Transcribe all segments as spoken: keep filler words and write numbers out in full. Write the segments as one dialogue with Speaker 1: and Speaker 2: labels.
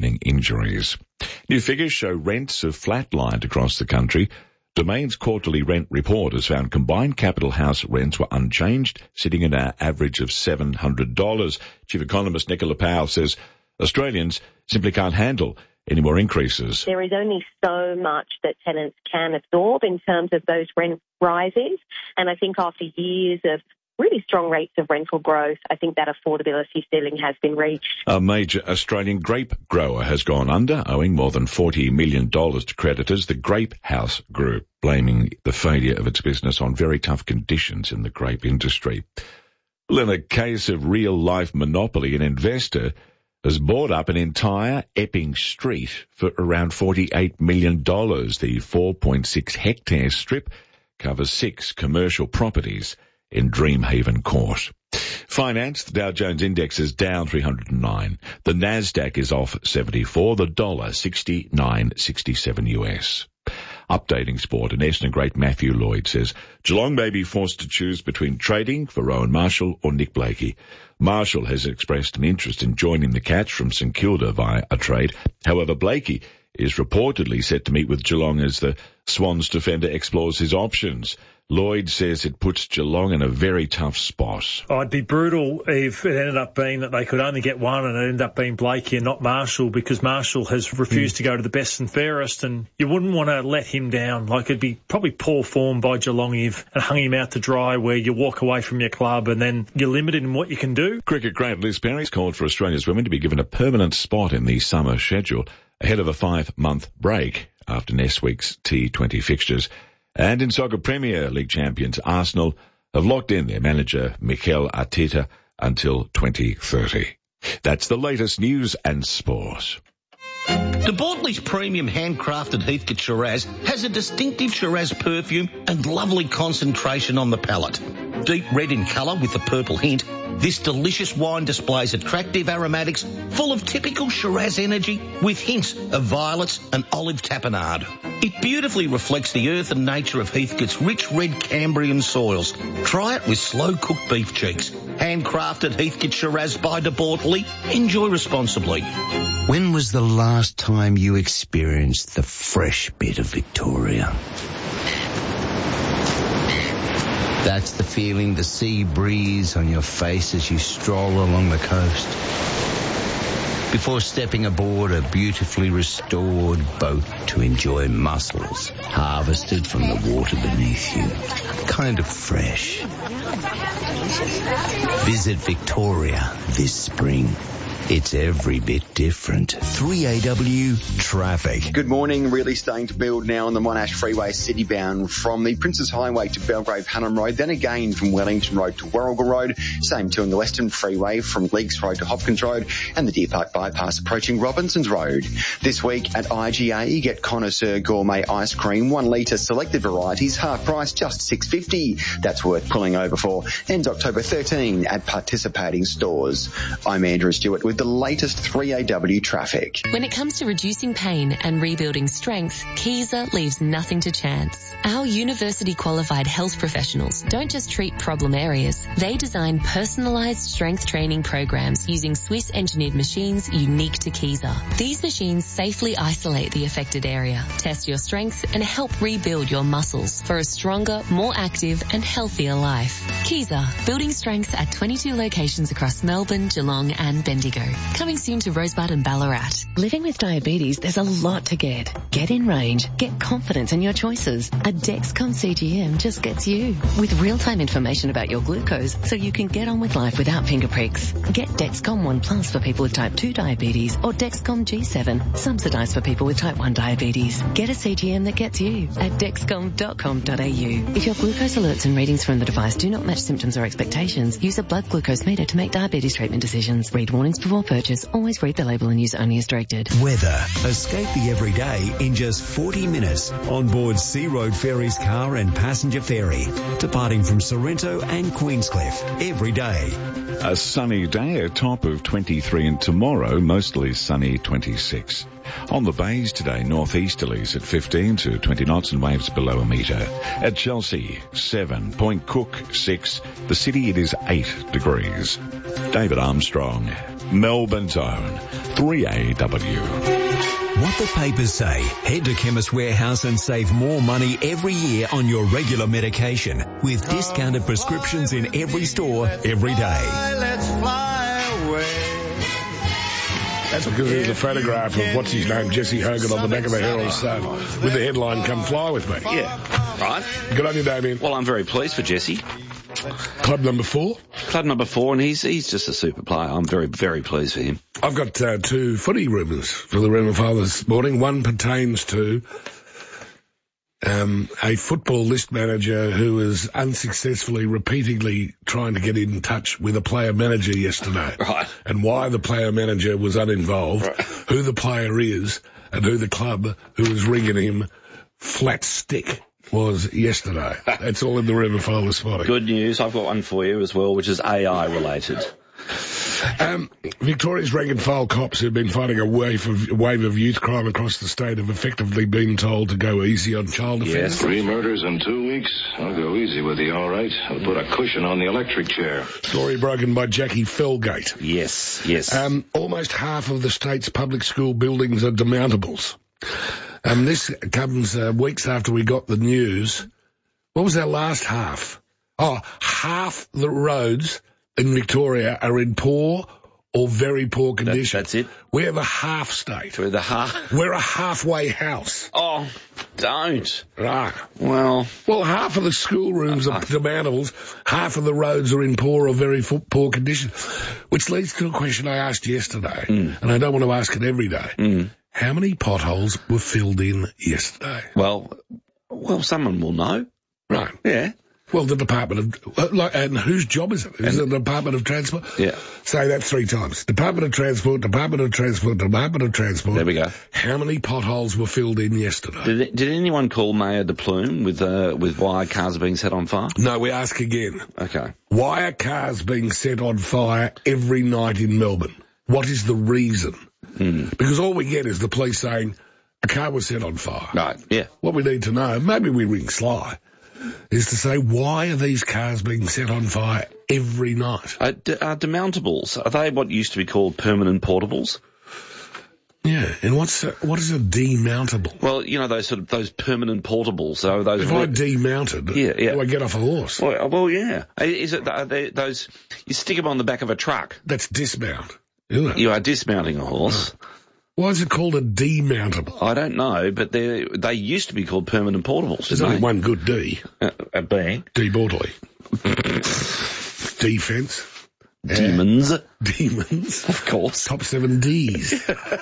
Speaker 1: life-threatening injuries. New figures show rents have flatlined across the country. Domain's quarterly rent report has found combined Capital House rents were unchanged, sitting at an average of seven hundred dollars. Chief Economist Nicola Powell says Australians simply can't handle any more increases.
Speaker 2: There is only so much that tenants can absorb in terms of those rent rises, and I think after years of really strong rates of rental growth, I think that affordability ceiling has been reached.
Speaker 1: A major Australian grape grower has gone under, owing more than forty million dollars to creditors. The Grape House Group blaming the failure of its business on very tough conditions in the grape industry. Well, in a case of real-life monopoly, an investor has bought up an entire Epping Street for around forty-eight million dollars. The four point six hectare strip covers six commercial properties in Dreamhaven Court. Finance, the Dow Jones Index is down three hundred nine. The Nasdaq is off seventy-four. The dollar sixty-nine sixty-seven U S. Updating sport, and Essendon great Matthew Lloyd says Geelong may be forced to choose between trading for Rowan Marshall or Nick Blakey. Marshall has expressed an interest in joining the Cats from St Kilda via a trade. However, Blakey is reportedly set to meet with Geelong as the Swans defender explores his options. Lloyd says it puts Geelong in a very tough spot.
Speaker 3: Oh, it'd be brutal if it ended up being that they could only get one and it ended up being Blakey and not Marshall, because Marshall has refused mm. to go to the best and fairest, and you wouldn't want to let him down. Like, it'd be probably poor form by Geelong if and hung him out to dry, where you walk away from your club and then you're limited in what you can do.
Speaker 1: Cricket great Liz Perry's called for Australia's women to be given a permanent spot in the summer schedule ahead of a five-month break after next week's T twenty fixtures. And in soccer, Premier League champions Arsenal have locked in their manager Mikel Arteta until twenty thirty. That's the latest news and sport.
Speaker 4: De Bortley's premium handcrafted Heathcote Shiraz has a distinctive Shiraz perfume and lovely concentration on the palate. Deep red in colour with a purple hint, this delicious wine displays attractive aromatics full of typical Shiraz energy with hints of violets and olive tapenade. It beautifully reflects the earth and nature of Heathcote's rich red Cambrian soils. Try it with slow-cooked beef cheeks. Handcrafted Heathcote Shiraz by De Bortley. Enjoy responsibly.
Speaker 5: When was the last time you experienced the fresh bit of Victoria? That's the feeling, the sea breeze on your face as you stroll along the coast. Before stepping aboard a beautifully restored boat to enjoy mussels harvested from the water beneath you. Kind of fresh. Visit Victoria this spring. It's every bit different. three A W traffic.
Speaker 6: Good morning. Really starting to build now on the Monash Freeway city-bound from the Princes Highway to Belgrave Hunnam Road, then again from Wellington Road to Warrigal Road. Same too on the Western Freeway from Leakes Road to Hopkins Road, and the Deer Park Bypass approaching Robinsons Road. This week at I G A, get Connoisseur Gourmet Ice Cream, one litre selected varieties, half price, just six dollars fifty. That's worth pulling over for. Ends October thirteenth at participating stores. I'm Andrew Stewart with the latest three A W traffic.
Speaker 7: When it comes to reducing pain and rebuilding strength, Kaiser leaves nothing to chance. Our university-qualified health professionals don't just treat problem areas. They design personalised strength training programs using Swiss-engineered machines unique to Kaiser. These machines safely isolate the affected area, test your strength, and help rebuild your muscles for a stronger, more active, and healthier life. Kaiser, building strength at twenty-two locations across Melbourne, Geelong, and Bendigo. Coming soon to Rosebud and Ballarat.
Speaker 8: Living with diabetes, there's a lot to get. Get in range. Get confidence in your choices. A Dexcom C G M just gets you. With real-time information about your glucose, so you can get on with life without finger pricks. Get Dexcom one Plus for people with type two diabetes, or Dexcom G seven, subsidised for people with type one diabetes. Get a C G M that gets you at dexcom dot com dot a u. If your glucose alerts and readings from the device do not match symptoms or expectations, use a blood glucose meter to make diabetes treatment decisions. Read warnings before purchase. Always read the label and use only as directed.
Speaker 9: Weather. Escape the everyday in just forty minutes on board Sea Road Ferries car and passenger ferry, departing from Sorrento and Queenscliff every day.
Speaker 1: A sunny day, a top of twenty-three, and tomorrow mostly sunny, twenty-six. On the bays today, northeasterlies at fifteen to twenty knots and waves below a metre. At Chelsea, seven. Point Cook, six. The city, it is eight degrees. David Armstrong. Melbourne's own three A W.
Speaker 9: What the papers say. Head to Chemist Warehouse and save more money every year on your regular medication with discounted prescriptions in every store every day.
Speaker 10: Let's fly away.
Speaker 11: That's because there's a photograph of what's his name, Jesse Hogan, on the back of the Herald Sun with the headline, "Come fly with me."
Speaker 12: Yeah, right.
Speaker 11: Good on you, Damien.
Speaker 12: Well, I'm very pleased for Jesse.
Speaker 11: Club number four.
Speaker 12: Club number four, and he's he's just a super player. I'm very, very pleased for him.
Speaker 11: I've got uh, two footy rumours for the Rumour File this morning. One pertains to um, a football list manager who was unsuccessfully, repeatedly trying to get in touch with a player manager yesterday.
Speaker 12: Right.
Speaker 11: And why the player manager was uninvolved, right. Who the player is, and who the club who was ringing him flat stick was yesterday. That's all in the Rumour File this morning.
Speaker 12: Good news. I've got one for you as well, which is A I related.
Speaker 11: Um, Victoria's rank and file cops who've been fighting a wave of, wave of youth crime across the state have effectively been told to go easy on child offenders.
Speaker 12: Yes.
Speaker 13: Three murders in two weeks. I'll go easy with you, all right. I'll put a cushion on the electric chair.
Speaker 11: Story broken by Jackie Felgate.
Speaker 12: Yes, yes.
Speaker 11: Um, almost half of the state's public school buildings are demountables. Um, this comes uh, weeks after we got the news. What was our last half? Oh, half the roads in Victoria are in poor or very poor condition.
Speaker 12: That, that's it.
Speaker 11: We're the half state.
Speaker 12: We're the half.
Speaker 11: We're a halfway house.
Speaker 12: Oh, don't.
Speaker 11: Right.
Speaker 12: Well.
Speaker 11: Well, half of the schoolrooms are demountables. Half of the roads are in poor or very poor condition. Which leads to a question I asked yesterday,
Speaker 12: mm.
Speaker 11: and I don't want to ask it every day.
Speaker 12: Mm.
Speaker 11: How many potholes were filled in yesterday?
Speaker 12: Well, well, someone will know.
Speaker 11: Right.
Speaker 12: Yeah.
Speaker 11: Well, the Department of... Like, and whose job is it? Is it the Department of Transport?
Speaker 12: Yeah.
Speaker 11: Say that three times. Department of Transport, Department of Transport, Department of Transport.
Speaker 12: There we go.
Speaker 11: How many potholes were filled in yesterday?
Speaker 12: Did, did anyone call Mayor de Plume with, uh, with why cars are being set on fire?
Speaker 11: No, we ask again.
Speaker 12: Okay.
Speaker 11: Why are cars being set on fire every night in Melbourne? What is the reason?
Speaker 12: Mm.
Speaker 11: Because all we get is the police saying a car was set on fire.
Speaker 12: Right, yeah.
Speaker 11: What we need to know, maybe we ring Sly, is to say, why are these cars being set on fire every night?
Speaker 12: Uh, d- are demountables, are they what used to be called permanent portables?
Speaker 11: Yeah, and what's a, what is a demountable?
Speaker 12: Well, you know, those sort of, those permanent portables, so those...
Speaker 11: If I demounted,
Speaker 12: yeah, yeah.
Speaker 11: do I get off a horse?
Speaker 12: Well, well yeah. Is it, are they, those, you stick them on the back of a truck?
Speaker 11: That's dismount, isn't it?
Speaker 12: You are dismounting a horse.
Speaker 11: Oh. Why is it called a demountable?
Speaker 12: I don't know, but they they used to be called permanent portables.
Speaker 11: There's only one good D.
Speaker 12: Uh, a B.
Speaker 11: D Bortley. Defence.
Speaker 12: Demons.
Speaker 11: Uh, demons.
Speaker 12: Of course.
Speaker 11: Top seven Ds.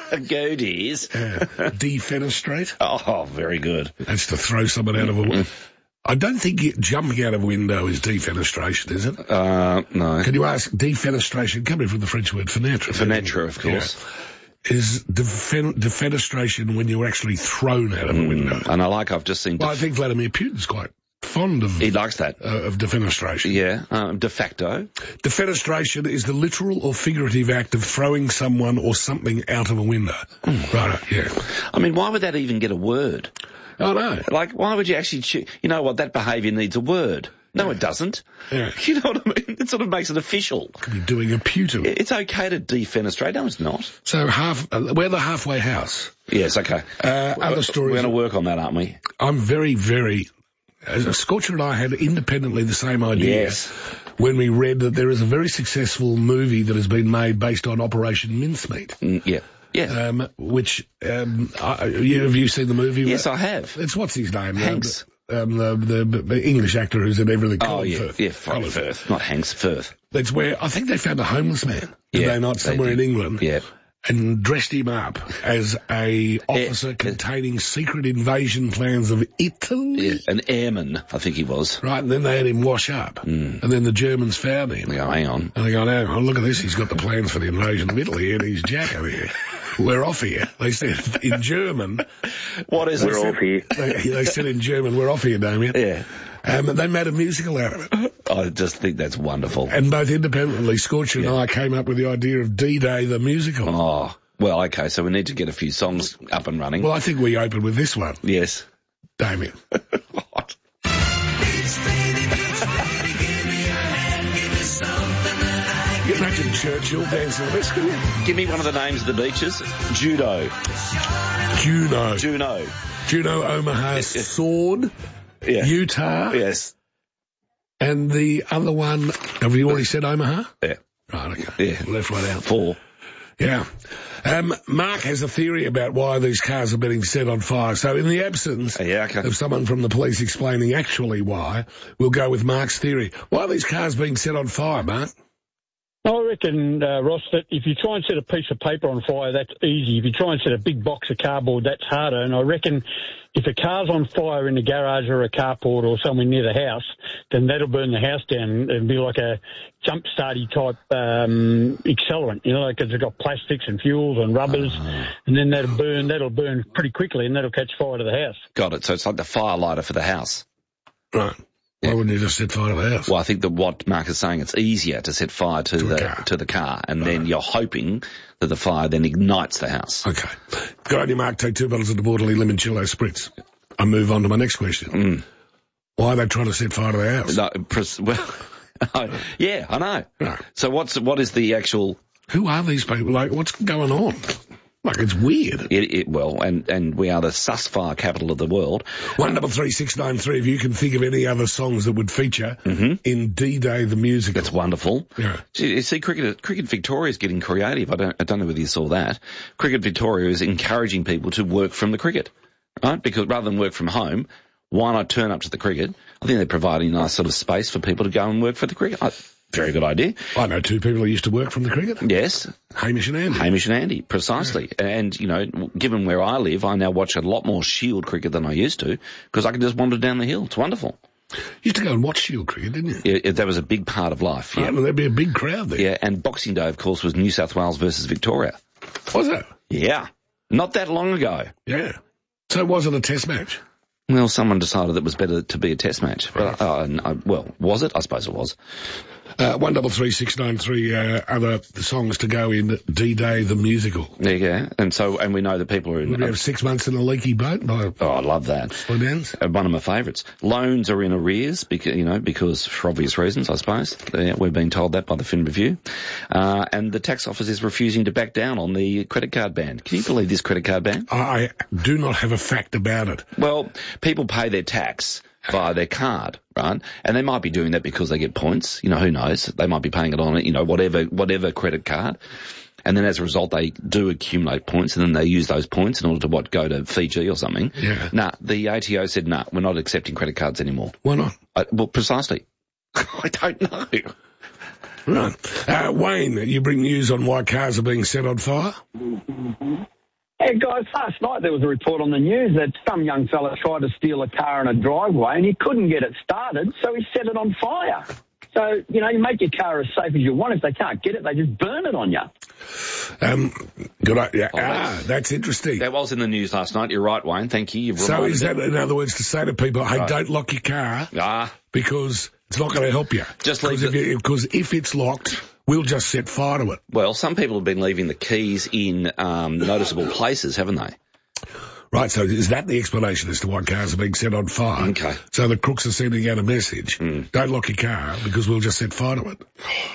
Speaker 12: Go Ds.
Speaker 11: Uh, defenestrate.
Speaker 12: Oh, very good.
Speaker 11: That's to throw someone out of a window. I don't think it, jumping out of a window is defenestration, is it?
Speaker 12: Uh, no.
Speaker 11: Can you ask defenestration, coming from the French word fenetre?
Speaker 12: Fenetre, of course.
Speaker 11: Yeah. Is defen- defenestration when you're actually thrown out of a window.
Speaker 12: Mm, and I like I've just seen...
Speaker 11: Well, I think Vladimir Putin's quite fond of...
Speaker 12: He likes that.
Speaker 11: Uh, of defenestration.
Speaker 12: Yeah, um, de facto.
Speaker 11: Defenestration is the literal or figurative act of throwing someone or something out of a window. Mm. Right, yeah.
Speaker 12: I mean, why would that even get a word?
Speaker 11: I know.
Speaker 12: Like, why would you actually... Cho- you know what, that behaviour needs a word. No,
Speaker 11: yeah.
Speaker 12: it doesn't.
Speaker 11: Yeah.
Speaker 12: You know what I mean? It sort of makes it official.
Speaker 11: Could be doing a Putin.
Speaker 12: It's okay to defenestrate. No, it's not.
Speaker 11: So half, uh, we're the halfway house.
Speaker 12: Yes, okay.
Speaker 11: Uh, other stories.
Speaker 12: We're going to work on that, aren't we?
Speaker 11: I'm very, very... Uh, Scorcher and I had independently the same idea.
Speaker 12: Yes.
Speaker 11: When we read that there is a very successful movie that has been made based on Operation Mincemeat.
Speaker 12: Mm, yeah. Yeah.
Speaker 11: Um, which, um, I, you, have you seen the movie?
Speaker 12: Yes, I have.
Speaker 11: It's, what's his name?
Speaker 12: Hanks.
Speaker 11: Um, the, the, the English actor who's in everything.
Speaker 12: Oh,
Speaker 11: Colin
Speaker 12: yeah,
Speaker 11: Firth.
Speaker 12: yeah, Colin Firth. Not Hanks, Firth.
Speaker 11: That's where, I think they found a homeless man, did
Speaker 12: yeah,
Speaker 11: they not, somewhere
Speaker 12: they
Speaker 11: in England?
Speaker 12: Yeah.
Speaker 11: And dressed him up as a officer yeah, containing secret invasion plans of Italy.
Speaker 12: Yeah, an airman, I think he was.
Speaker 11: Right, and then they had him wash up.
Speaker 12: Mm.
Speaker 11: And then the Germans found him.
Speaker 12: They go, hang on.
Speaker 11: And they go, hang on, look at this, he's got the plans for the invasion of Italy and he's Jack over here. We're off here. They said in German.
Speaker 12: What is it?
Speaker 11: We're off here. They, they said in German, we're off here, Damien.
Speaker 12: Yeah.
Speaker 11: Um, they made a musical out of it.
Speaker 12: I just think that's wonderful.
Speaker 11: And both independently, Scorcher yeah. and I came up with the idea of D-Day the musical.
Speaker 12: Oh, well, okay, so we need to get a few songs up and running.
Speaker 11: Well, I think we open with this one.
Speaker 12: Yes.
Speaker 11: Damien.
Speaker 12: What?
Speaker 11: Get Imagine Churchill dancing the best, couldn't you?
Speaker 12: Give me one of the names of the beaches. Judo.
Speaker 11: Juno.
Speaker 12: Juno.
Speaker 11: Juno, Omaha, Sword,
Speaker 12: Yeah.
Speaker 11: Utah,
Speaker 12: Yes.
Speaker 11: and the other one, have you already said Omaha?
Speaker 12: Yeah.
Speaker 11: Right, okay.
Speaker 12: Yeah.
Speaker 11: Left right out.
Speaker 12: Four.
Speaker 11: Yeah. Um, Mark has a theory about why these cars are being set on fire. So in the absence
Speaker 12: Yeah, okay.
Speaker 11: of someone from the police explaining actually why, we'll go with Mark's theory. Why are these cars being set on fire, Mark?
Speaker 14: I reckon, uh, Ross, that if you try and set a piece of paper on fire, that's easy. If you try and set a big box of cardboard, that's harder. And I reckon if a car's on fire in the garage or a carport or somewhere near the house, then that'll burn the house down. It'll be like a jump starty type um, accelerant, you know, because it's got plastics and fuels and rubbers, uh, and then that'll burn. That'll burn pretty quickly, and that'll catch fire to the house.
Speaker 12: Got it. So it's like the fire lighter for the house.
Speaker 11: Right. Why wouldn't you just set fire to the house?
Speaker 12: Well, I think that what Mark is saying, it's easier to set fire to,
Speaker 11: To a
Speaker 12: the
Speaker 11: car.
Speaker 12: to the car, and
Speaker 11: Right.
Speaker 12: then you're hoping that the fire then ignites the house.
Speaker 11: Okay. Good on you, Mark. Take two bottles of the Waterley Limoncello Spritz. I move on to my next question.
Speaker 12: Mm.
Speaker 11: Why are they trying to set fire to the house?
Speaker 12: No, pres- well, yeah, I know.
Speaker 11: Right.
Speaker 12: So what's what is the actual?
Speaker 11: Who are these people? Like, what's going on? Like, it's weird.
Speaker 12: It, it, well, and, and we are the sus fire capital of the world.
Speaker 11: One double three six nine three. If you can think of any other songs that would feature
Speaker 12: Mm-hmm.
Speaker 11: in D-Day the musical.
Speaker 12: That's wonderful.
Speaker 11: Yeah.
Speaker 12: See, you see, cricket, cricket Victoria is getting creative. I don't, I don't know whether you saw that. Cricket Victoria is encouraging people to work from the cricket, right? Because rather than work from home, why not turn up to the cricket? I think they're providing a nice sort of space for people to go and work for the cricket. I, very good idea.
Speaker 11: I know two people who used to work from the cricket.
Speaker 12: Yes.
Speaker 11: Hamish and Andy.
Speaker 12: Hamish and Andy, precisely. Yeah. And, you know, given where I live, I now watch a lot more Shield cricket than I used to because I can just wander down the hill. It's wonderful.
Speaker 11: You used to go and watch Shield cricket, didn't you?
Speaker 12: Yeah, it, that was a big part of life. Yeah.
Speaker 11: Oh, well, there'd be a big crowd there.
Speaker 12: Yeah, and Boxing Day, of course, was New South Wales versus Victoria.
Speaker 11: Was it?
Speaker 12: Yeah. Not that long ago.
Speaker 11: Yeah. So it wasn't a test match?
Speaker 12: Well, someone decided it was better to be a test match. But, uh, uh, well, was it? I suppose it was.
Speaker 11: Uh, one double three six nine three. Uh, other songs to go in D-Day the musical.
Speaker 12: There you go. And so, and we know that people are in.
Speaker 11: We have six months in a leaky boat. By
Speaker 12: oh, I love that.
Speaker 11: Slowdowns.
Speaker 12: Uh, one of my favourites. Loans are in arrears because you know because for obvious reasons, I suppose. Uh, we've been told that by the Fin Review. Uh, and the tax office is refusing to back down on the credit card ban. Can you believe this credit card ban?
Speaker 11: I do not have a fact about it.
Speaker 12: Well, people pay their tax via their card, right? And they might be doing that because they get points. You know, who knows? They might be paying it on it, you know, whatever, whatever credit card. And then as a result, they do accumulate points and then they use those points in order to what, go to Fiji or something.
Speaker 11: Yeah.
Speaker 12: Nah, the A T O said, nah, we're not accepting credit cards anymore.
Speaker 11: Why not?
Speaker 12: I, well, precisely. I don't know.
Speaker 11: Right. Uh, Wayne, you bring news on why cars are being set on fire?
Speaker 15: Hey guys, last night there was a report on the news that some young fella tried to steal a car in a driveway and he couldn't get it started, so he set it on fire. So, you know, you make your car as safe as you want. If they can't get it, they just burn it on you.
Speaker 11: Um, good idea.
Speaker 12: Oh,
Speaker 11: ah,
Speaker 12: that's,
Speaker 11: that's interesting.
Speaker 12: That was in the news last night. You're right, Wayne. Thank you. You've
Speaker 11: so is that,
Speaker 12: me.
Speaker 11: in other words, to say to people, hey,
Speaker 12: right.
Speaker 11: don't lock your car
Speaker 12: ah.
Speaker 11: because it's not going to help you.
Speaker 12: Just leave
Speaker 11: it. Because if it's locked, we'll just set fire to it.
Speaker 12: Well, some people have been leaving the keys in um, noticeable places, haven't they?
Speaker 11: Right, so is that the explanation as to why cars are being set on fire?
Speaker 12: Okay.
Speaker 11: So the crooks are sending out a message, mm. don't lock your car because we'll just set fire to it.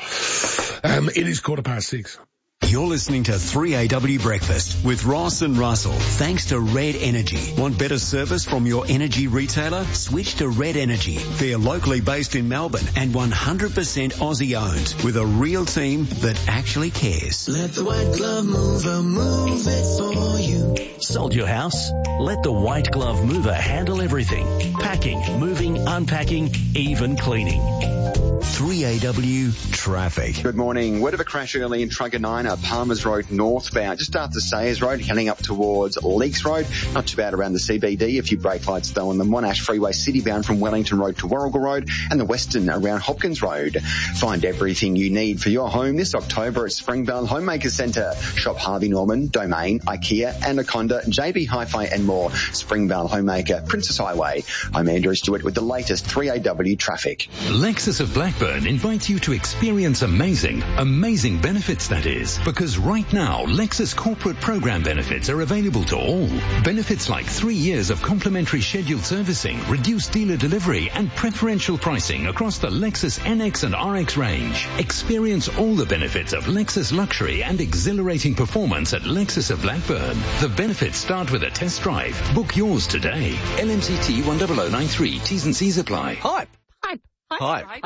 Speaker 11: Um, it is quarter past six.
Speaker 9: You're listening to three A W Breakfast with Ross and Russell. Thanks to Red Energy. Want better service from your energy retailer? Switch to Red Energy. They're locally based in Melbourne and one hundred percent Aussie owned with a real team that actually cares.
Speaker 16: Let the white glove mover move it for you.
Speaker 17: Sold your house? Let the white glove mover handle everything. Packing, moving, unpacking, even cleaning.
Speaker 9: three A W Traffic.
Speaker 6: Good morning. Word of a crash early in Truganina, Palmers Road northbound, just after Sayers Road, heading up towards Leaks Road. Not too bad around the C B D. A few brake lights though on the Monash Freeway citybound from Wellington Road to Warrigal Road and the Western around Hopkins Road. Find everything you need for your home this October at Springvale Homemaker Centre. Shop Harvey Norman, Domain, IKEA, Anaconda, J B Hi-Fi and more. Springvale Homemaker, Princess Highway. I'm Andrew Stewart with the latest three A W traffic.
Speaker 18: Lexus of Blackburn Blackburn invites you to experience amazing, amazing benefits, that is. Because right now, Lexus corporate program benefits are available to all. Benefits like three years of complimentary scheduled servicing, reduced dealer delivery, and preferential pricing across the Lexus N X and R X range. Experience all the benefits of Lexus luxury and exhilarating performance at Lexus of Blackburn. The benefits start with a test drive. Book yours today. L M C T one zero zero nine three. T's and C's apply.
Speaker 19: Hype. Hype. Hype. Hype.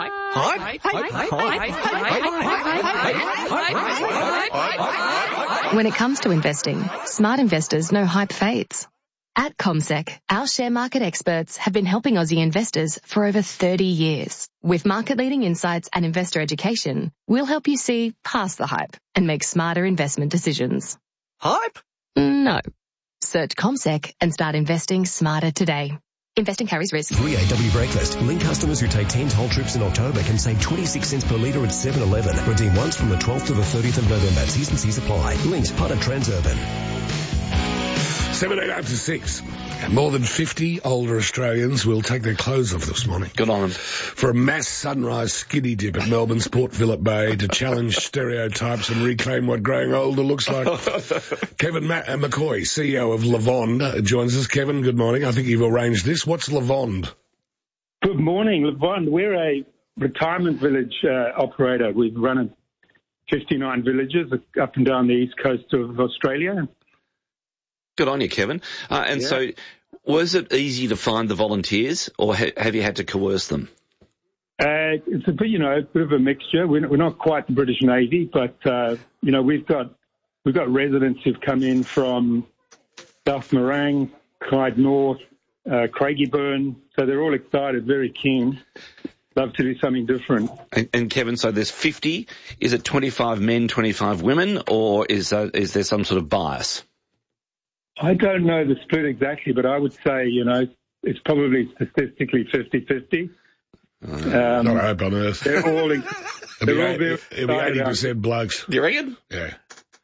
Speaker 19: Hype.
Speaker 8: When it comes to investing, smart investors know hype fades. At CommSec, our share market experts have been helping Aussie investors for over thirty years. With market-leading insights and investor education, we'll help you see past the hype and make smarter investment decisions.
Speaker 19: Hype?
Speaker 8: No. Search CommSec and start investing smarter today. Investing carries risk.
Speaker 20: three A W Breakfast. Link customers who take ten toll trips in October can save twenty-six cents per litre at seven eleven. Redeem once from the twelfth to the thirtieth of November. T's and C's apply. Links part of Transurban.
Speaker 11: Seven, eight after six. More than fifty older Australians will take their clothes off this morning.
Speaker 12: Good on them.
Speaker 11: For a mass sunrise skinny dip at Melbourne's Port Phillip Bay to challenge stereotypes and reclaim what growing older looks like. Kevin Ma- uh, McCoy, C E O of Lavonde, uh, joins us. Kevin, good morning. I think you've arranged this. What's Lavonde?
Speaker 21: Good morning, Lavonde. We're a retirement village uh, operator. We've run fifty-nine villages up and down the east coast of Australia.
Speaker 12: Good on you, Kevin. Uh, and
Speaker 21: Yeah.
Speaker 12: so, was it easy to find the volunteers, or ha- have you had to coerce them?
Speaker 21: Uh, it's a bit, you know, a bit of a mixture. We're, we're not quite the British Navy, but uh, you know, we've got we've got residents who've come in from South Morang, Clyde North, uh, Craigieburn, so they're all excited, very keen. Love to do something different.
Speaker 12: And, and Kevin, so there's fifty. Is it twenty-five men, twenty-five women, or is uh, is there some sort of bias?
Speaker 21: I don't know the split exactly, but I would say, you know, it's probably statistically fifty-fifty.
Speaker 11: Um, Not hope on earth.
Speaker 21: They're all,
Speaker 11: It'll
Speaker 21: they're
Speaker 11: be
Speaker 21: all very
Speaker 11: eighty, it'll be eighty percent blokes.
Speaker 12: You reckon?
Speaker 11: Yeah.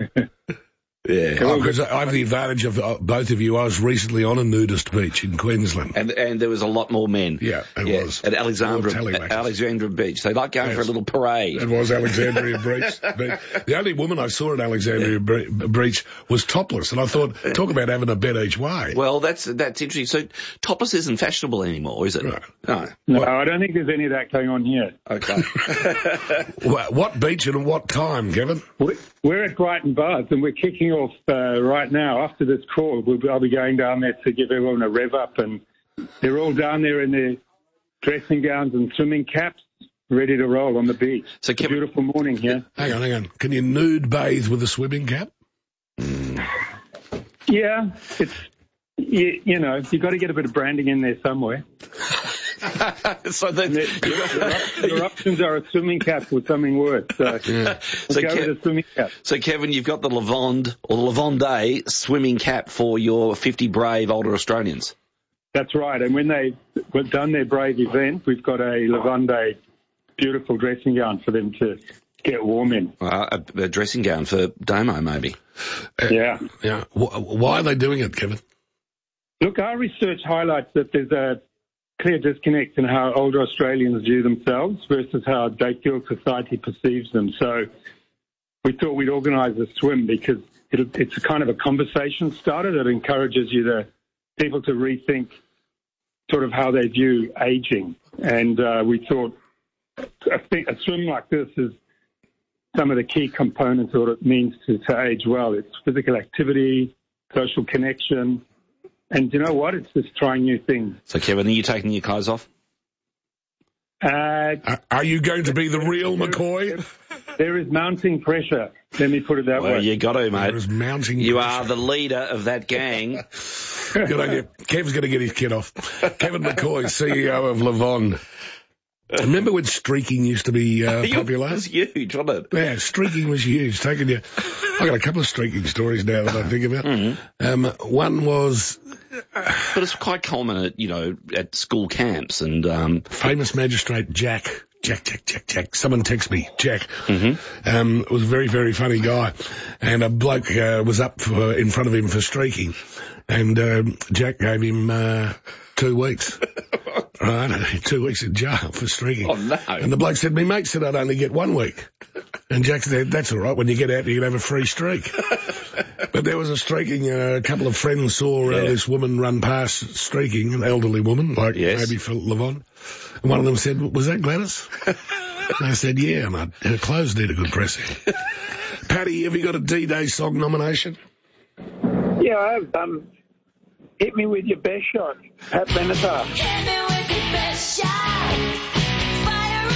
Speaker 12: Yeah.
Speaker 11: Because I have the advantage of uh, both of you. I was recently on a nudist beach in Queensland.
Speaker 12: And and there was a lot more men.
Speaker 11: Yeah, it
Speaker 12: yeah,
Speaker 11: was.
Speaker 12: At Alexandra,
Speaker 11: More
Speaker 12: at Alexandra Beach. They like going
Speaker 11: Yes.
Speaker 12: for a little parade.
Speaker 11: It was Alexandria Beach. The only woman I saw at Alexandria Bre- Beach was topless, and I thought, talk about having a bet each way.
Speaker 12: Well, that's that's interesting. So topless isn't fashionable anymore, is it?
Speaker 11: No.
Speaker 12: No.
Speaker 21: No, I don't think there's any of that going on here.
Speaker 12: Okay.
Speaker 11: What, what beach and what time, Kevin?
Speaker 21: We're, we're at Brighton Baths, and we're kicking off uh, right now. After this call, we'll, I'll be going down there to give everyone a rev up, and they're all down there in their dressing gowns and swimming caps, ready to roll on the beach.
Speaker 12: So
Speaker 21: it's a beautiful morning here.
Speaker 11: Hang on, hang on. Can you nude bathe with a swimming cap?
Speaker 21: Yeah, it's, you, you know, you've got to get a bit of branding in there somewhere.
Speaker 12: so then
Speaker 21: your, your options are a swimming cap or something worse. So,
Speaker 12: Yeah.
Speaker 21: so
Speaker 12: So
Speaker 21: go
Speaker 12: Kev-
Speaker 21: with a swimming cap.
Speaker 12: So, Kevin, you've got the Lavonde or the Lavonde swimming cap for your fifty brave older Australians.
Speaker 21: That's right. And when they've done their brave event, we've got a Lavonde beautiful dressing gown for them to get warm in.
Speaker 12: Uh, a, a dressing gown for Damo, maybe.
Speaker 21: Yeah.
Speaker 11: Yeah. Wh- Why are they doing it, Kevin?
Speaker 21: Look, our research highlights that there's a clear disconnect in how older Australians view themselves versus how they feel society perceives them. So we thought we'd organise a swim because it, it's a kind of a conversation starter that encourages you to people to rethink sort of how they view aging. And uh, we thought I think a swim like this is some of the key components of what it means to, to age well. It's physical activity, social connection, and you know what? It's just trying new things.
Speaker 12: So, Kevin, are you taking your clothes off?
Speaker 21: Uh,
Speaker 11: Are you going to be the real McCoy?
Speaker 21: There is mounting pressure. Let me put it that
Speaker 12: Well,
Speaker 21: way.
Speaker 12: you got to, mate.
Speaker 11: There is mounting
Speaker 12: You
Speaker 11: pressure.
Speaker 12: are the leader of that gang.
Speaker 11: Good on you. Kev's going to get his kid off. Kevin McCoy, C E O of Lavonde. Remember when streaking used to be uh, popular?
Speaker 12: It was huge, wasn't it?
Speaker 11: Yeah, streaking was huge. Taking you, I got a couple of streaking stories now that I think about.
Speaker 12: Mm-hmm.
Speaker 11: Um, one was
Speaker 12: But it's quite common at, you know, at school camps and... Um,
Speaker 11: famous magistrate Jack. Jack, Jack, Jack, Jack. Someone text me, Jack.
Speaker 12: Mm-hmm.
Speaker 11: Um, was a very, very funny guy. And a bloke uh, was up for, in front of him for streaking. And um, Jack gave him uh, two weeks. Right, two weeks in jail for streaking.
Speaker 12: Oh, no.
Speaker 11: And the bloke said, me mate said I'd only get one week. And Jack said, that's all right, when you get out you can have a free streak. But there was a streaking, uh, a couple of friends saw uh,
Speaker 12: Yeah.
Speaker 11: this woman run past streaking, an elderly woman, like
Speaker 12: Yes.
Speaker 11: maybe Phil Levon. And one of them said, was that Gladys? And I said, yeah, and I, her clothes need a good pressing. Paddy, have you got a D-Day song nomination?
Speaker 21: Yeah, I have. Um, hit me with your best shot, Pat Benatar.
Speaker 16: Hit me with your best shot. Fire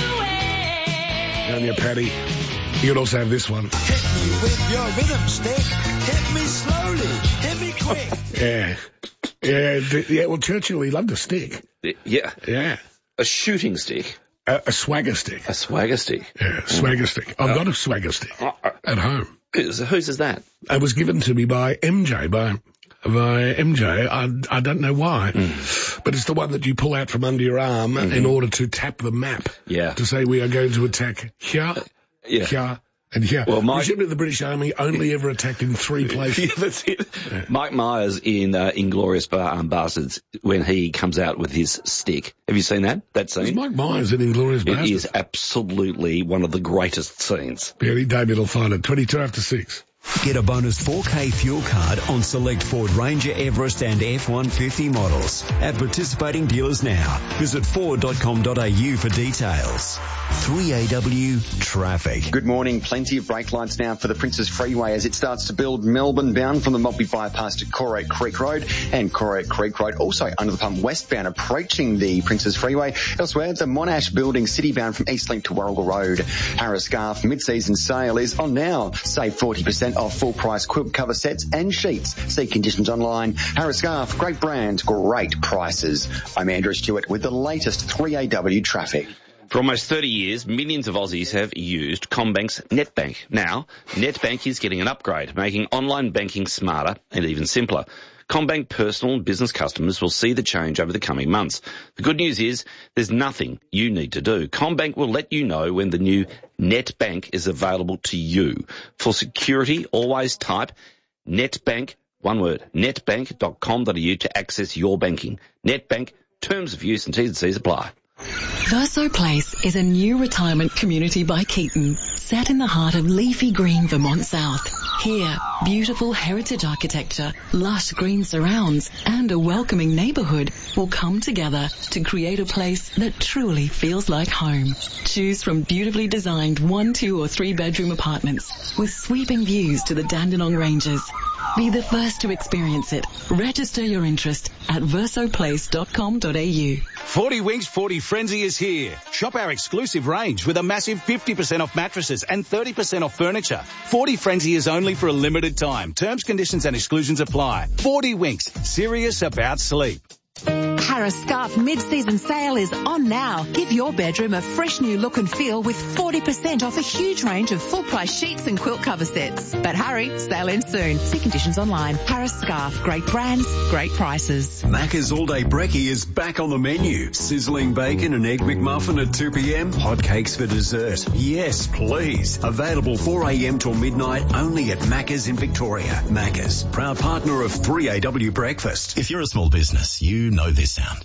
Speaker 16: away.
Speaker 11: Down your Paddy. You could also have this one.
Speaker 10: Hit me with your rhythm stick. Hit me slowly. Hit me quick.
Speaker 11: Yeah. Yeah, d- yeah, well, Churchill, he loved a stick.
Speaker 12: Yeah.
Speaker 11: Yeah.
Speaker 12: A shooting stick.
Speaker 11: A, a swagger stick.
Speaker 12: A swagger stick.
Speaker 11: Yeah, swagger stick. I've got a swagger stick at home.
Speaker 12: Whose, whose is that?
Speaker 11: It was given to me by M J, by, by M J. I, I don't know why.
Speaker 12: Mm.
Speaker 11: But it's the one that you pull out from under your arm
Speaker 12: Mm-hmm.
Speaker 11: in order to tap the map.
Speaker 12: Yeah.
Speaker 11: To say we are going to attack here,
Speaker 12: Yeah.
Speaker 11: here, and here.
Speaker 12: Well, Mike-
Speaker 11: The ship of the British Army only ever attacked in three places.
Speaker 12: Yeah, that's it. Mike Myers in uh, Inglourious Bar- um, Bastards, when he comes out with his stick. Have you seen that? That scene?
Speaker 11: It's Mike Myers in Inglourious
Speaker 12: It
Speaker 11: Bastards.
Speaker 12: is absolutely one of the greatest scenes.
Speaker 11: Barely David will find it. twenty-two after six.
Speaker 9: Get a bonus four K fuel card on select Ford Ranger, Everest and F one fifty models at participating dealers now. Visit ford dot com dot a u for details. three A W traffic.
Speaker 6: Good morning. Plenty of brake lights now for the Princes Freeway as it starts to build Melbourne bound from the Maltby bypass to Corate Creek Road and Corate Creek Road also under the pump westbound approaching the Princes Freeway. Elsewhere, the Monash building city bound from Eastlink to Warrigal Road. Harris Scarf mid-season sale is on now. Save forty percent off full price quilt cover sets and sheets. See conditions online. Harris Scarf, great brand, great prices. I'm Andrew Stewart with the latest three A W traffic.
Speaker 12: For almost thirty years, millions of Aussies have used CommBank's NetBank. Now, NetBank is getting an upgrade, making online banking smarter and even simpler. CommBank personal and business customers will see the change over the coming months. The good news is there's nothing you need to do. CommBank will let you know when the new NetBank is available to you. For security, always type NetBank, one word, netbank dot com dot a u to access your banking. NetBank, terms of use and T's and C's apply.
Speaker 8: Verso Place is a new retirement community by Keaton, set in the heart of leafy green Vermont South. Here, beautiful heritage architecture, lush green surrounds, and a welcoming neighbourhood will come together to create a place that truly feels like home. Choose from beautifully designed one, two or three bedroom apartments with sweeping views to the Dandenong Ranges. Be the first to experience it. Register your interest at verso place dot com dot a u.
Speaker 2: forty Winks forty Frenzy is here. Shop our exclusive range with a massive fifty percent off mattresses and thirty percent off furniture. forty Frenzy is only for a limited time. Terms, conditions and exclusions apply. forty Winks, serious about sleep.
Speaker 22: Harris Scarf mid-season sale is on now. Give your bedroom a fresh new look and feel with forty percent off a huge range of full-price sheets and quilt cover sets. But hurry, sale ends soon. See conditions online. Harris Scarf, great brands, great prices.
Speaker 9: Macca's All Day Brekkie is back on the menu. Sizzling bacon and egg McMuffin at two p m. Hot cakes for dessert. Yes, please. Available four a m till midnight only at Macca's in Victoria. Macca's, proud partner of three A W Breakfast.
Speaker 23: If you're a small business, you know this sound.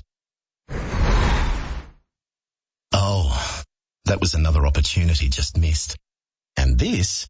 Speaker 23: Oh, that was another opportunity just missed. And this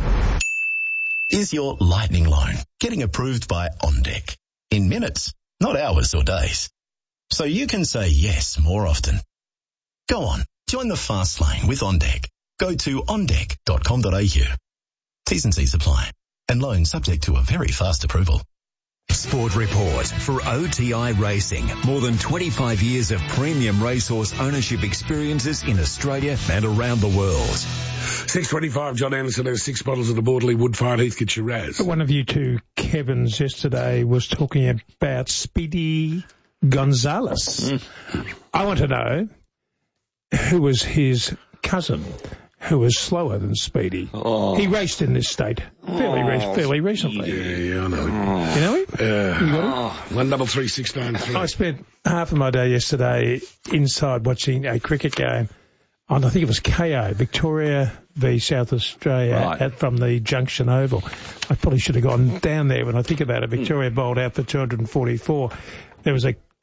Speaker 23: is your lightning loan, getting approved by OnDeck. In minutes, not hours or days. So you can say yes more often. Go on, join the fast lane with OnDeck. Go to on deck dot com dot a u. T's and C's apply. And loan subject to a very fast approval.
Speaker 9: Sport Report for O T I Racing. More than twenty-five years of premium racehorse ownership experiences in Australia and around the world.
Speaker 11: six twenty-five, John Anderson has six bottles of the Borderley Woodfire Heathcote Shiraz.
Speaker 24: One of you two, Kevins, yesterday was talking about Speedy Gonzalez. Mm. I want to know who was his cousin who was slower than Speedy.
Speaker 12: Oh.
Speaker 24: He raced in this state fairly,
Speaker 12: oh,
Speaker 24: re- fairly recently.
Speaker 11: Yeah, yeah, I know him.
Speaker 24: Oh. You know him?
Speaker 11: Yeah.
Speaker 24: You got him?
Speaker 11: One double three six nine three.
Speaker 24: I spent half of my day yesterday inside watching a cricket game on, I think it was K O, Victoria v South Australia,
Speaker 12: right.
Speaker 24: at, from the Junction Oval. I probably should have gone down there when I think about it. Victoria bowled out for two hundred forty-four. There was a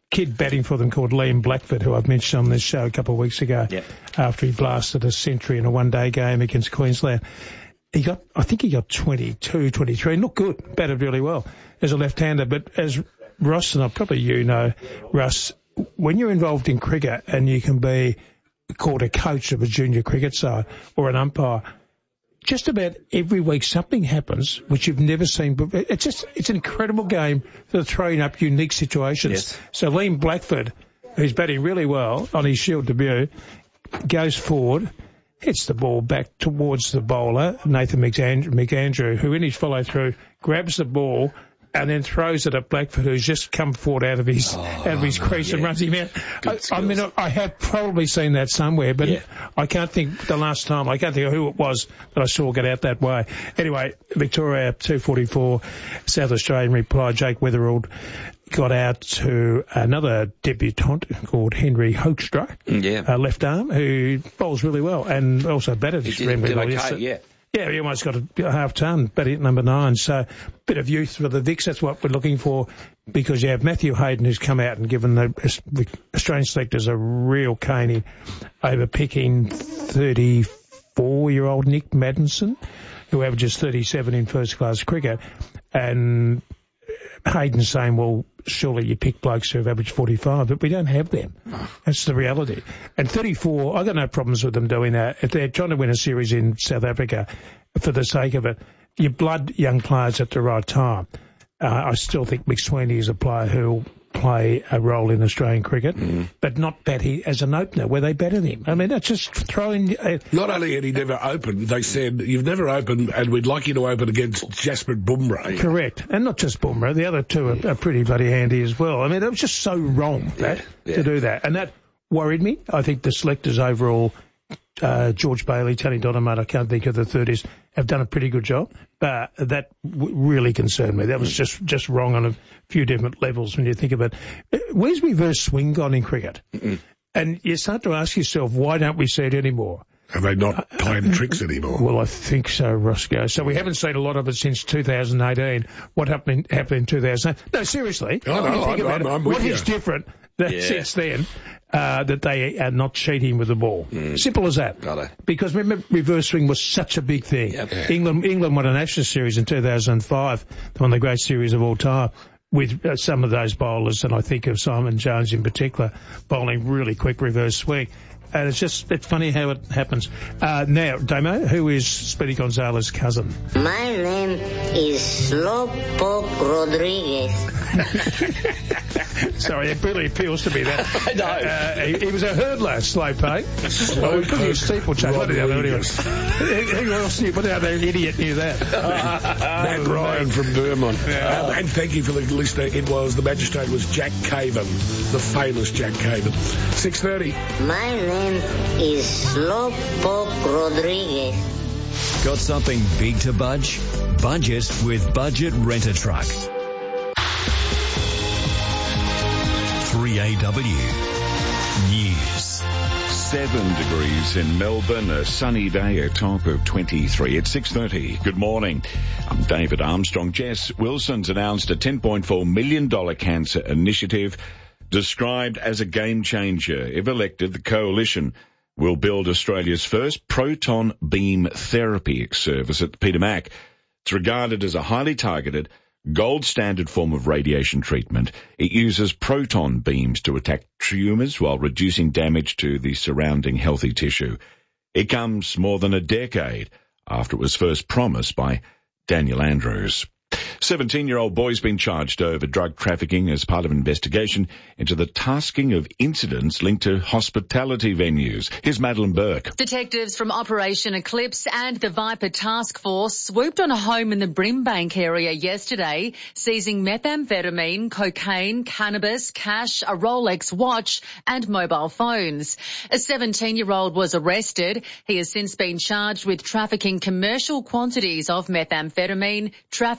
Speaker 24: kid batting for them called Liam Blackford, who I've mentioned on this show a couple of weeks ago,
Speaker 12: Yep.
Speaker 24: after he blasted a century in a one-day game against Queensland. He got, I think he got twenty-two, twenty-three, and looked good, batted really well as a left-hander. But as Ross, and I probably you know, Russ, when you're involved in cricket and you can be called a coach of a junior cricket side or an umpire, just about every week something happens which you've never seen before. It's just, it's an incredible game for throwing up unique situations.
Speaker 12: Yes.
Speaker 24: So Liam Blackford, who's batting really well on his Shield debut, goes forward, hits the ball back towards the bowler, Nathan McAndrew, McAndrew who in his follow-through grabs the ball and then throws it at Blackford, who's just come forward out of his
Speaker 12: Oh,
Speaker 24: out of his crease
Speaker 12: yeah.
Speaker 24: and runs him out. I, I mean, I have probably seen that somewhere, but
Speaker 12: Yeah.
Speaker 24: I can't think the last time. I can't think of who it was that I saw get out that way. Anyway, Victoria two forty-four, South Australian reply. Jake Weatherald got out to another debutant called Henry Hoekstra,
Speaker 12: Yeah.
Speaker 24: uh, left arm, who bowls really well and also batted
Speaker 12: He did,
Speaker 24: extremely
Speaker 12: did
Speaker 24: well.
Speaker 12: okay,
Speaker 24: yesterday.
Speaker 12: yeah.
Speaker 24: Yeah, he almost got a, a half ton, batting at number nine. So, bit of youth for the Vicks. That's what we're looking for, because you have Matthew Hayden, who's come out and given the Australian selectors a real caning over picking thirty-four-year-old Nick Maddinson, who averages thirty-seven in first-class cricket, and Hayden saying, well, surely you pick blokes who have averaged forty-five, but we don't have them. That's the reality. And thirty-four, I've got no problems with them doing that. If they're trying to win a series in South Africa, for the sake of it, you blood young players at the right time. Uh, I still think McSweeney is a player who'll play a role in Australian cricket,
Speaker 12: Mm.
Speaker 24: but not bat he as an opener where they batted him. I mean, that's just throwing... Uh,
Speaker 11: Not only had he never opened, they said, you've never opened and we'd like you to open against Jasprit Bumrah.
Speaker 24: Correct. And not just Bumrah. The other two are, are pretty bloody handy as well. I mean, it was just so wrong that,
Speaker 12: yeah.
Speaker 24: to do that. And that worried me. I think the selectors overall, uh, George Bailey, Tony Donovan, I can't think of the third is, have done a pretty good job. But that w- really concerned me. That was just, just wrong on a few different levels when you think of it. Where's reverse swing gone in cricket?
Speaker 12: Mm-mm.
Speaker 24: And you start to ask yourself, why don't we see it anymore?
Speaker 11: Are they not playing tricks anymore?
Speaker 24: Well, I think so, Roscoe. So we haven't seen a lot of it since two thousand eighteen. What happened in, happened in two thousand eight? No, seriously.
Speaker 11: I know,
Speaker 24: when you think
Speaker 11: I'm-
Speaker 24: about
Speaker 11: I'm-
Speaker 24: it,
Speaker 11: I'm with
Speaker 24: what
Speaker 11: you.
Speaker 24: is different that
Speaker 12: Yeah.
Speaker 24: since then uh, that they are not cheating with the ball? Simple as that.
Speaker 12: Got it.
Speaker 24: Because remember, reverse swing was such a big thing.
Speaker 12: Yep.
Speaker 24: Yeah. England England won an Ashes series in two thousand five, one of the great series of all time, with uh, some of those bowlers, and I think of Simon Jones in particular, bowling really quick reverse swing. And it's just, it's funny how it happens. Uh, now, Damo, who is Speedy Gonzalez's cousin?
Speaker 3: My name is Slowpoke Rodriguez.
Speaker 24: Sorry, it really appeals to me that.
Speaker 12: I know.
Speaker 24: Uh, he, he was a hurdler, Slowpoke. Well, we put his steeplechase. What did
Speaker 11: Rodriguez.
Speaker 24: Who else knew? What other idiot knew that?
Speaker 11: Matt Ryan from Vermont. Um, and thank you for the listener. It was, the magistrate was Jack Caven, the famous Jack Caven. six thirty.
Speaker 3: My name is Slowpoke Rodriguez.
Speaker 9: Got something big to budge? Budget with Budget Rent-A-Truck. three A W News.
Speaker 1: Seven degrees in Melbourne, a sunny day, a top of twenty-three. It's six thirty. Good morning. I'm David Armstrong. Jess Wilson's announced a ten point four million dollars cancer initiative described as a game changer. If elected, the coalition will build Australia's first proton beam therapy service at Peter Mac. It's regarded as a highly targeted, gold standard form of radiation treatment. It uses proton beams to attack tumours while reducing damage to the surrounding healthy tissue. It comes more than a decade after it was first promised by Daniel Andrews. seventeen-year-old boy's been charged over drug trafficking as part of an investigation into the tasking of incidents linked to hospitality venues. Here's Madeline Burke.
Speaker 4: Detectives from Operation Eclipse and the Viper Task Force swooped on a home in the Brimbank area yesterday, seizing methamphetamine, cocaine, cannabis, cash, a Rolex watch and mobile phones. A seventeen-year-old was arrested. He has since been charged with trafficking commercial quantities of methamphetamine, trafficking cocaine,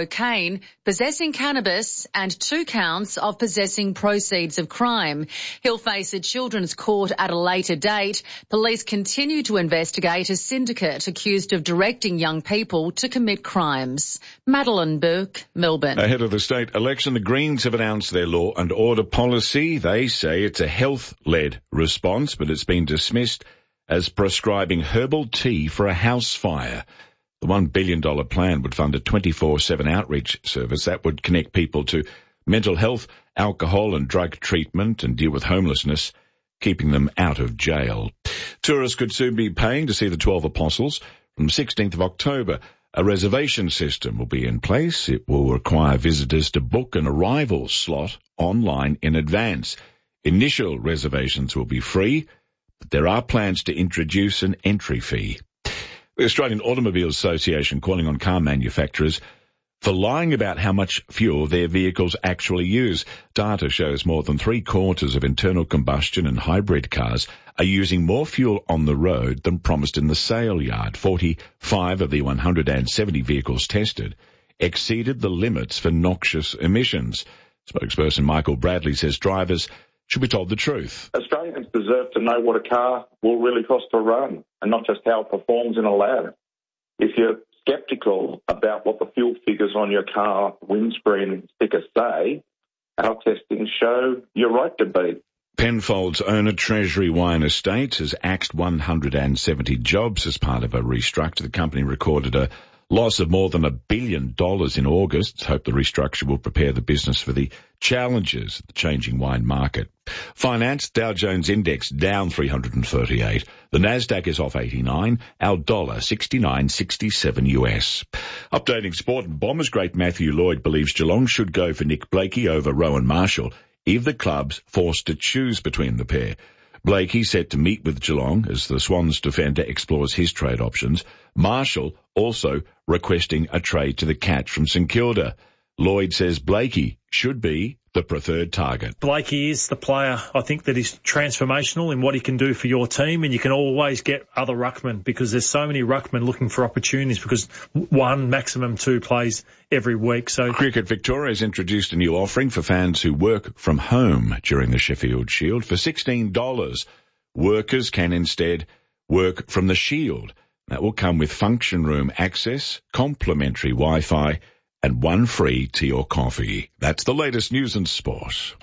Speaker 4: cocaine, possessing cannabis and two counts of possessing proceeds of crime. He'll face a children's court at a later date. Police continue to investigate a syndicate accused of directing young people to commit crimes. Madeline Burke, Melbourne.
Speaker 1: Ahead of the state election, the Greens have announced their law and order policy. They say it's a health-led response, but it's been dismissed as prescribing herbal tea for a house fire. The one billion dollars plan would fund a twenty-four seven outreach service that would connect people to mental health, alcohol and drug treatment and deal with homelessness, keeping them out of jail. Tourists could soon be paying to see the twelve Apostles. From the sixteenth of October, a reservation system will be in place. It will require visitors to book an arrival slot online in advance. Initial reservations will be free, but there are plans to introduce an entry fee. The Australian Automobile Association calling on car manufacturers for lying about how much fuel their vehicles actually use. Data shows more than three quarters of internal combustion and hybrid cars are using more fuel on the road than promised in the sale yard. forty-five of the one hundred seventy vehicles tested exceeded the limits for noxious emissions. Spokesperson Michael Bradley says drivers should be told the truth.
Speaker 5: Australians deserve to know what a car will really cost to run and not just how it performs in a lab. If you're sceptical about what the fuel figures on your car windscreen stickers say, our testings show you're right to be.
Speaker 1: Penfolds owner Treasury Wine Estates has axed one hundred seventy jobs as part of a restructure. The company recorded a loss of more than a billion dollars in August. It's hoped the restructure will prepare the business for the challenges of the changing wine market. Finance, Dow Jones Index down three hundred thirty-eight. The Nasdaq is off eighty-nine. Our dollar sixty-nine sixty-seven U S. Updating sport, Bombers great Matthew Lloyd believes Geelong should go for Nick Blakey over Rowan Marshall if the club's forced to choose between the pair. Blakey set to meet with Geelong as the Swans defender explores his trade options. Marshall also requesting a trade to the Cats from St Kilda. Lloyd says Blakey should be the preferred target.
Speaker 7: Blakey is the player, I think, that is transformational in what he can do for your team, and you can always get other ruckmen because there's so many ruckmen looking for opportunities because one, maximum two plays every week. So
Speaker 1: Cricket Victoria has introduced a new offering for fans who work from home during the Sheffield Shield. For sixteen dollars, workers can instead work from the Shield. That will come with function room access, complimentary Wi-Fi, and one free tea or coffee. That's the latest news and sport.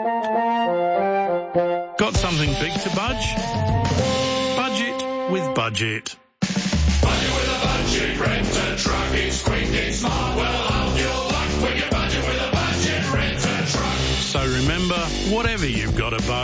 Speaker 13: Got something big to budge? Budget with Budget.
Speaker 16: Budget with a budget. Rent a truck. It's quick, it's smart. Well, hold your luck when you budget with a budget. Rent a truck.
Speaker 13: So remember, whatever you've got to budget,